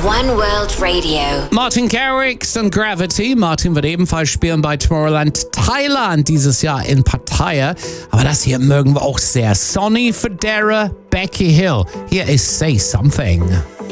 One World Radio. Martin Garrix und Gravity. Martin wird ebenfalls spielen bei Tomorrowland Thailand dieses Jahr in Pattaya. Aber das hier mögen wir auch sehr. Sonny Fodera, Becky Hill. Hier ist Say Something.